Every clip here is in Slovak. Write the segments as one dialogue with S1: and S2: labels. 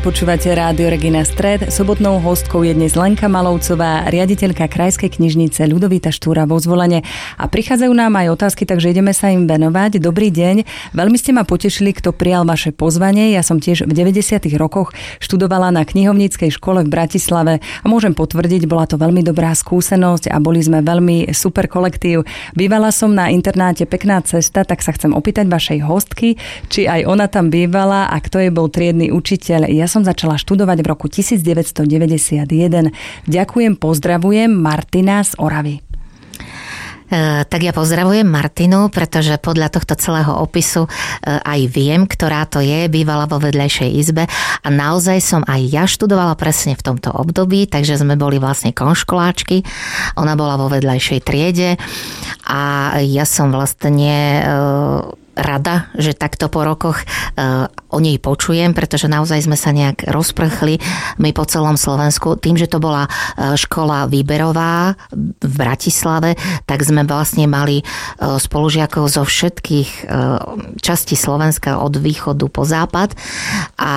S1: Počúvate Rádio Regina Stred. Sobotnou hostkou je dnes Lenka Malovcová, riaditeľka Krajskej knižnice Ľudovita Štúra vo Zvolene. A prichádzajú nám aj otázky, takže ideme sa im venovať. Dobrý deň. Veľmi ste ma potešili, kto prijal vaše pozvanie. Ja som tiež v 90. rokoch študovala na knihovníckej škole v Bratislave a môžem potvrdiť, bola to veľmi dobrá skúsenosť a boli sme veľmi super kolektív. Bývala som na internáte Pekná cesta, tak sa chcem opýtať vašej hostky, či aj ona tam bývala a kto jej bol triedny učiteľ. Ja som začala študovať v roku 1991. Ďakujem, pozdravujem, Martina z Oravy.
S2: Tak ja pozdravujem Martinu, pretože podľa tohto celého opisu aj viem, ktorá to je, bývala vo vedľajšej izbe a naozaj som aj ja študovala presne v tomto období, takže sme boli vlastne konškoláčky, ona bola vo vedľajšej triede a ja som vlastne rada, že takto po rokoch o nej počujem, pretože naozaj sme sa nejak rozprchli my po celom Slovensku. Tým, že to bola škola výberová v Bratislave, tak sme vlastne mali spolužiakov zo všetkých častí Slovenska od východu po západ a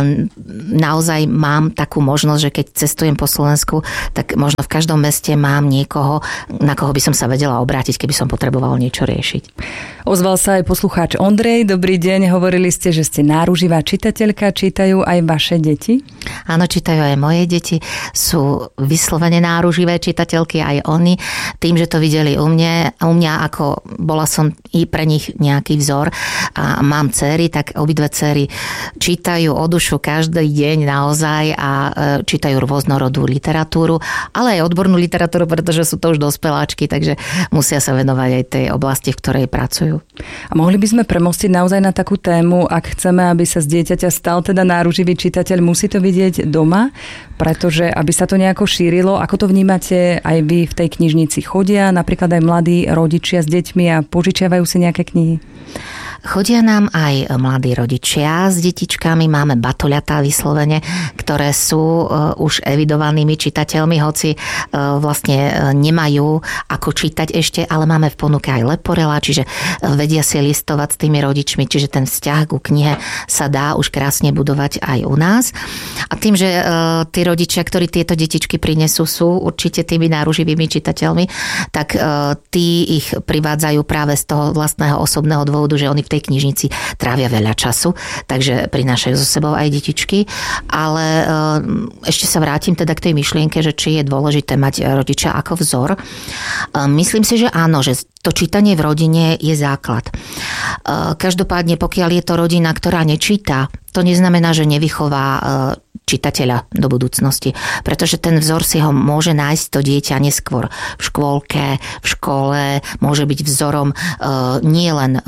S2: naozaj mám takú možnosť, že keď cestujem po Slovensku, tak možno v každom meste mám niekoho, na koho by som sa vedela obrátiť, keby som potrebovala niečo riešiť.
S1: Ozval sa aj poslucháč Ondrej. Dobrý deň, hovorili ste, že ste náruživá čitateľka. Čítajú aj vaše deti?
S2: Áno, čítajú aj moje deti. Sú vyslovene náruživé čitateľky, aj oni. Tým, že to videli u mňa, ako bola som i pre nich nejaký vzor a mám dcery, tak obidve dcery čítajú o dušu každý deň naozaj a čítajú rôznorodú literatúru, ale aj odbornú literatúru, pretože sú to už dospeláčky, takže musia sa venovať aj tej oblasti, v ktorej pracujú.
S1: A mohli by sme premostiť naozaj na takú tému, ak chceme, aby sa z dieťaťa stal teda náruživý čitateľ, musí to vidieť doma, pretože aby sa to nejako šírilo, ako to vnímate aj vy v tej knižnici? Chodia napríklad aj mladí rodičia s deťmi a požičiavajú si nejaké knihy?
S2: Chodia nám aj mladí rodičia s detičkami, máme batoľatá vyslovene, ktoré sú už evidovanými čitateľmi, hoci vlastne nemajú ako čítať ešte, ale máme v ponuke aj leporela, čiže vedia si listovať s tými rodičmi, čiže ten vzťah ku knihe sa dá už krásne budovať aj u nás. A tým, že tí rodičia, ktorí tieto detičky prinesú, sú určite tými náruživými čitateľmi, tak tí ich privádzajú práve z toho vlastného osobného dôvodu, že oni v tej knižnici trávia veľa času, takže prinášajú so sebou aj detičky, ale ešte sa vrátim teda k tej myšlienke, že či je dôležité mať rodiča ako vzor. Myslím si, že áno, že to čítanie v rodine je základ. Každopádne, pokiaľ je to rodina, ktorá nečíta, to neznamená, že nevychová čitateľa do budúcnosti, pretože ten vzor si ho môže nájsť to dieťa neskôr v škôlke, v škole, môže byť vzorom nie len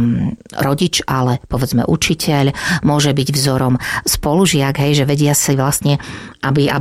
S2: rodič, ale povedzme učiteľ, môže byť vzorom spolužiak, hej, že vedia si vlastne, aby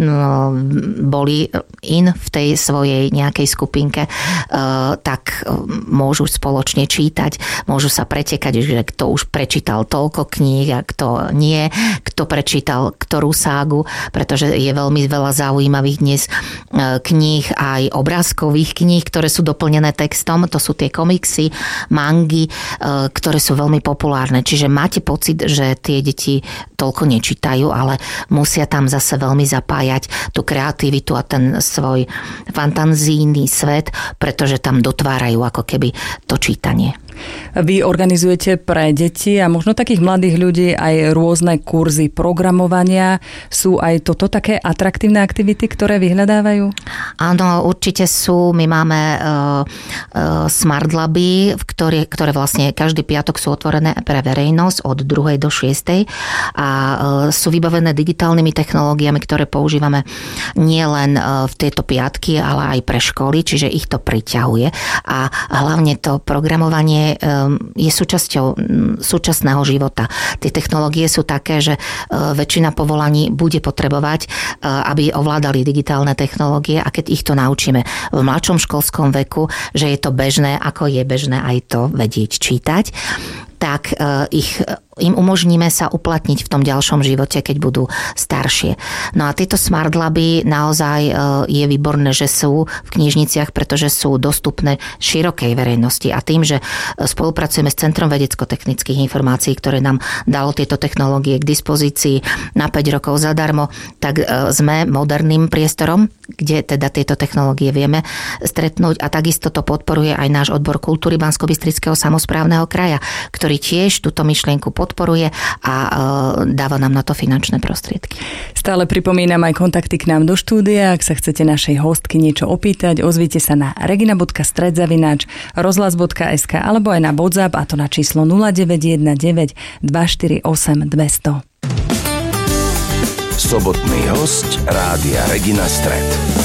S2: boli v tej svojej nejakej skupinke, tak môžu spoločne čítať, môžu sa pretekať, že kto už prečítal toľko kníh a kto nie, kto prečítal ktorú ságu, pretože je veľmi veľa zaujímavých dnes kníh, aj obrázkových kníh, ktoré sú doplnené textom, to sú tie komiksy, mangy, ktoré sú veľmi populárne. Čiže máte pocit, že tie deti toľko nečítajú, ale musia tam zase veľmi zapájať tú kreativitu a ten svoj fantazijný svet, pretože tam dotvárajú ako keby to čítanie.
S1: Vy organizujete pre deti a možno takých mladých ľudí aj rôzne kurzy programovania. Sú aj toto také atraktívne aktivity, ktoré vyhľadávajú?
S2: Áno, určite sú. My máme Smart Laby, ktoré vlastne každý piatok sú otvorené pre verejnosť od 2. do 6. a sú vybavené digitálnymi technológiami, ktoré používame nielen v tieto piatky, ale aj pre školy, čiže ich to priťahuje. A hlavne to programovanie je súčasťou súčasného života. Tie technológie sú také, že väčšina povolaní bude potrebovať, aby ovládali digitálne technológie a keď ich to naučíme v mladšom školskom veku, že je to bežné, ako je bežné aj to vedieť čítať. tak im umožníme sa uplatniť v tom ďalšom živote, keď budú staršie. No a tieto Smart Laby naozaj je výborné, že sú v knižniciach, pretože sú dostupné širokej verejnosti. A tým, že spolupracujeme s Centrom vedecko-technických informácií, ktoré nám dalo tieto technológie k dispozícii na 5 rokov zadarmo, tak sme moderným priestorom, kde teda tieto technológie vieme stretnúť a takisto to podporuje aj náš odbor kultúry Banskobystrického samosprávneho kraja, ktorý tiež túto myšlienku podporuje a dáva nám na to finančné prostriedky.
S1: Stále pripomínam aj kontakty k nám do štúdia. Ak sa chcete našej hostky niečo opýtať, ozvite sa na regina.stred@rozhlas.sk alebo aj na WhatsApp, a to na číslo 0919 248 200.
S3: Sobotný hosť Rádia Regina Stred.